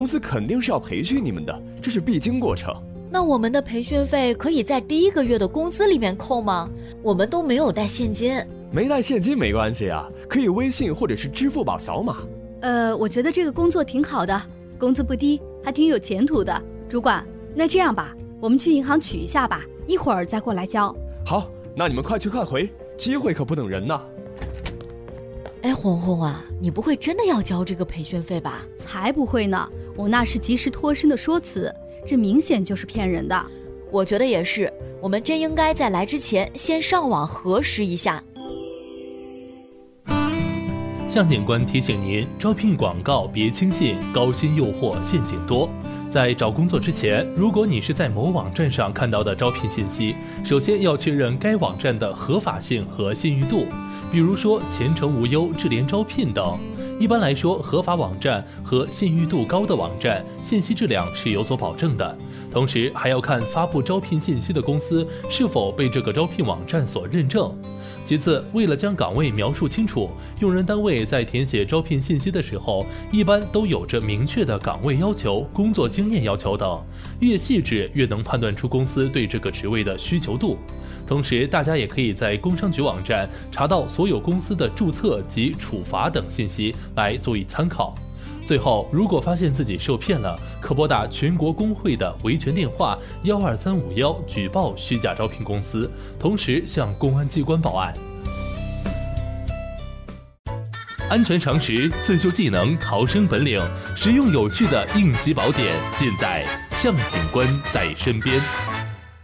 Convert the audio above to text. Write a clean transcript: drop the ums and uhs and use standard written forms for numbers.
公司肯定是要培训你们的，这是必经过程。 那我们的培训费可以在第1个月的工资里面扣吗？我们都没有带现金。 没带现金没关系啊，可以微信或者是支付宝扫码。 我觉得这个工作挺好的，工资不低，还挺有前途的。主管，那这样吧，我们去银行取一下吧，一会儿再过来交。 好，那你们快去快回，机会可不等人呐。 哎，红红啊，你不会真的要交这个培训费吧？ 才不会呢，我那是及时脱身的说辞，这明显就是骗人的。 我觉得也是，我们真应该在来之前先上网核实一下。 向警官提醒您，招聘广告别轻信，高薪诱惑陷阱多。在找工作之前，如果你是在某网站上看到的招聘信息，首先要确认该网站的合法性和信誉度，比如说前程无忧、智联招聘等。一般来说，合法网站和信誉度高的网站，信息质量是有所保证的。同时，还要看发布招聘信息的公司是否被这个招聘网站所认证。其次，为了将岗位描述清楚，用人单位在填写招聘信息的时候，一般都有着明确的岗位要求、工作经验要求等，越细致越能判断出公司对这个职位的需求度。同时，大家也可以在工商局网站查到所有公司的注册及处罚等信息来做以参考。最后，如果发现自己受骗了，可拨打全国工会的维权电话12351举报虚假招聘公司，同时向公安机关报案。安全常识、自救技能、逃生本领，实用有趣的应急宝典，尽在向警官在身边。